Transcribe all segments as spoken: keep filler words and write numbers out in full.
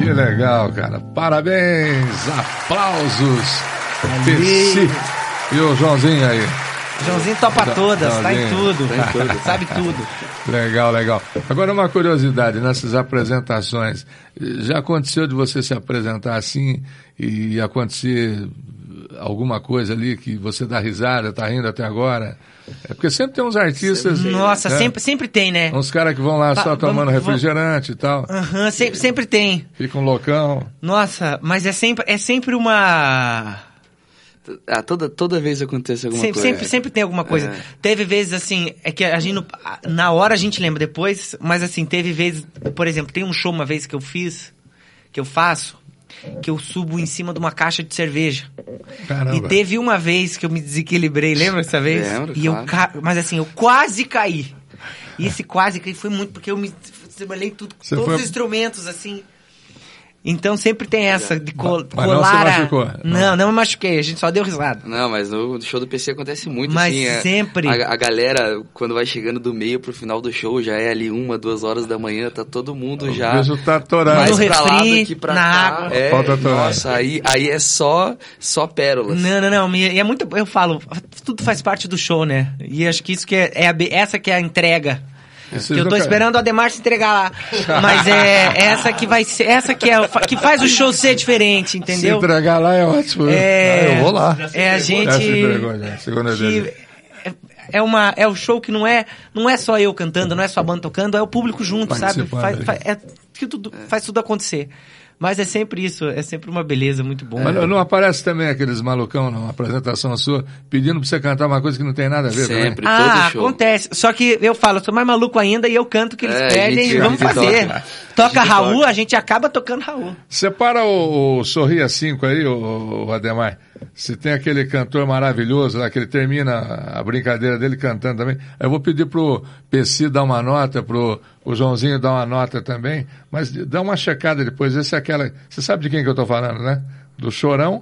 Que legal, cara. Parabéns, aplausos. Pessi. E o Joãozinho aí? Joãozinho topa todas, Joãozinho. tá em tudo, Tá em tudo. sabe tudo. Legal, legal. Agora uma curiosidade, nessas apresentações, já aconteceu de você se apresentar assim e acontecer alguma coisa ali que você dá risada, tá rindo até agora? É porque sempre tem uns artistas... Nossa, né? sempre, sempre tem, né? Uns caras que vão lá só Tá, tomando vamos- refrigerante e tal, Aham, sempre, sempre tem. ficam loucão. Nossa, mas é sempre, é sempre uma... Ah, toda, toda vez acontece alguma Sempre, coisa. sempre, sempre tem alguma coisa. É. Teve vezes assim, é que a gente não- na hora a gente lembra depois, mas assim, teve vezes, por exemplo, tem um show uma vez que eu fiz, que eu faço, que eu subo em cima de uma caixa de cerveja. Caramba. E teve uma vez que eu me desequilibrei, lembra dessa vez? Lembro, e eu claro. ca... Mas assim, eu quase caí. E esse quase caí foi muito, porque eu me trabalhei tudo, Você todos foi- os instrumentos, assim. Então sempre tem essa de col Mas não colar. se a- machucou? Não, Não. não me machuquei, a gente só deu risada. Não, mas no show do P C acontece muito, Mas assim. é- sempre. A, a galera, quando vai chegando do meio pro final do show, já é ali uma, duas horas da manhã, tá todo mundo já... O beijo tá atorando. mais No pra lá refri, do que pra na cá. água. É, Falta atorar. nossa, aí, aí é só, só pérolas. Não, não, não. E é muito. Eu falo, tudo faz parte do show, né? E acho que isso que é, é a be- essa que é a entrega. Vocês Que eu tô nunca- esperando o Ademar se entregar lá. Mas é essa que vai ser. Essa que é. Que faz o show ser diferente, Se entendeu? entregar lá é ótimo. É, Ah, eu vou lá. É a gente. Já se entregou, já. Segunda dele. que é, é uma é o show que não é não é só eu cantando, não é só a banda tocando, é o público junto, sabe? Participando Faz, ali. faz, é, que tudo, faz tudo acontecer. Mas é sempre isso, é sempre uma beleza muito bom. Mas não, não aparece também aqueles malucão numa apresentação sua pedindo pra você cantar uma coisa que não tem nada a ver Sempre, também? Ah, todo show. acontece. Só que eu falo, eu sou mais maluco ainda e eu canto o que eles É, a pedem gente- e a vamos gente fazer. toca. Toca A gente Raul, toca. a gente acaba tocando Raul. Separa o, o Sorria cinco aí, o, o Ademar. Se tem aquele cantor maravilhoso lá, que ele termina a brincadeira dele cantando também. Eu vou pedir pro Pessi dar uma nota, pro o Joãozinho dar uma nota também, mas dá uma checada depois. Esse é aquela... Você sabe de quem que eu tô falando, né? Do Chorão.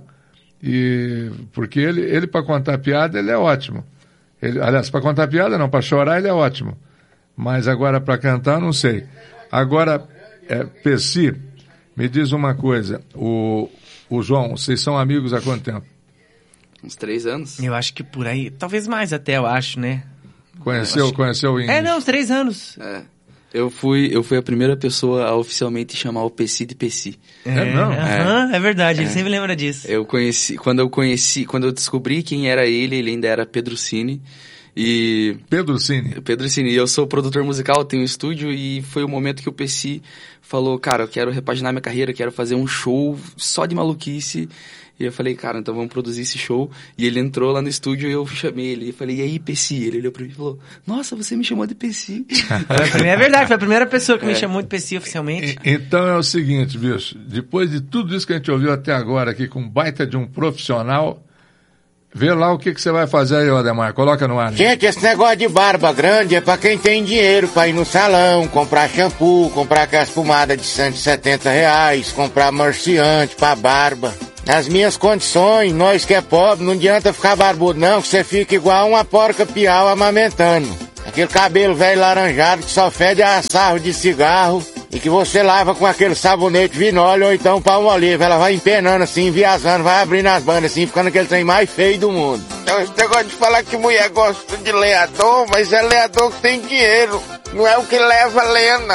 E porque ele, ele para contar piada, ele é ótimo. Ele, aliás, para contar piada não, para chorar ele é ótimo. Mas agora para cantar, não sei. Agora, é, Pessi, me diz uma coisa. O, o João, vocês são amigos há quanto tempo? Uns três anos. Eu acho que por aí, talvez mais até, eu acho, né? Conheceu, conheceu em... É, não, uns três anos. É. Eu fui, eu fui a primeira pessoa a oficialmente chamar o Pessi de Pessi. É mesmo? Aham, é verdade, ele sempre lembra disso. Eu conheci, quando eu conheci, quando eu descobri quem era ele, ele ainda era Pedro Cine. E Pedro Cine. Pedro Cine, eu sou produtor musical, tenho um estúdio e foi o momento que o Pessi falou, cara, eu quero repaginar minha carreira, quero fazer um show só de maluquice. E eu falei, cara, então vamos produzir esse show. E ele entrou lá no estúdio e eu chamei ele. E falei, e aí, Pessi? Ele olhou pra mim e falou, nossa, você me chamou de Pessi. Foi a primeira- É verdade, foi a primeira pessoa que me É. chamou de P C oficialmente. E- Então é o seguinte, bicho, depois de tudo isso que a gente ouviu até agora aqui com baita de um profissional, vê lá o que, que você vai fazer aí, ô Ademar, coloca no ar. né? Gente, esse negócio de barba grande é pra quem tem dinheiro pra ir no salão, comprar shampoo, comprar aquelas pomadas de cento e setenta reais, comprar marciante pra barba. Nas minhas condições, nós que é pobre, não adianta ficar barbudo não, que você fica igual uma porca piau amamentando. Aquele cabelo velho laranjado que só fede a sarro de cigarro e que você lava com aquele sabonete vinóleo ou então palmo oliva. Ela vai empenando assim, viajando, vai abrindo as bandas assim, ficando aquele trem mais feio do mundo. Então esse negócio de falar que mulher gosta de lenhador, mas é lenhador que tem dinheiro, não é o que leva lenha não.